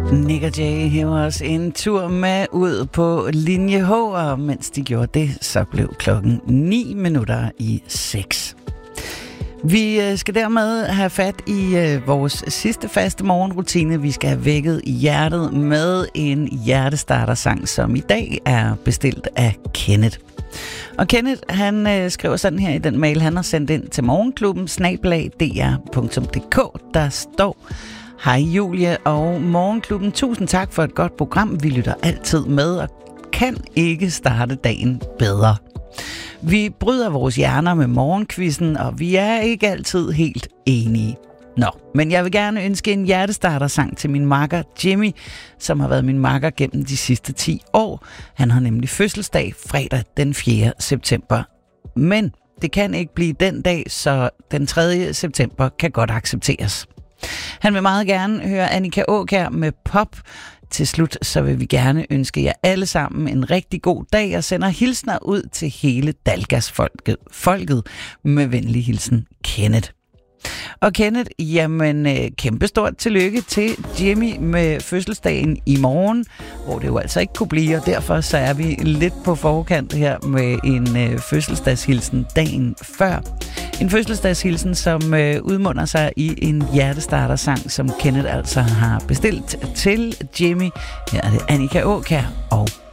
Nick og Jay hæver os en tur med ud på linje H, og mens de gjorde det, så blev klokken 6:09. Vi skal dermed have fat i vores sidste faste morgenrutine. Vi skal have vækket hjertet med en hjertestartersang, som i dag er bestilt af Kenneth. Og Kenneth, han skriver sådan her i den mail, han har sendt ind til morgenklubben @dr.dk. Der står: Hej Julie og Morgenklubben, tusind tak for et godt program. Vi lytter altid med og kan ikke starte dagen bedre. Vi bryder vores hjerner med morgenkvisten, og vi er ikke altid helt enige. Nå, men jeg vil gerne ønske en hjertestartersang til min makker Jimmy, som har været min makker gennem de sidste 10 år. Han har nemlig fødselsdag fredag den 4. september. Men det kan ikke blive den dag, så den 3. september kan godt accepteres. Han vil meget gerne høre Annika Aakjær med Pop. Til slut så vil vi gerne ønske jer alle sammen en rigtig god dag og sender hilsner ud til hele Dalgas-folket med venlig hilsen Kenneth. Og Kenneth, jamen kæmpestort tillykke til Jimmy med fødselsdagen i morgen, hvor det jo altså ikke kunne blive, og derfor så er vi lidt på forkant her med en fødselsdagshilsen dagen før. En fødselsdagshilsen, som udmunder sig i en hjertestartersang, som Kenneth altså har bestilt til Jimmy. Her er det Annika Aakjær og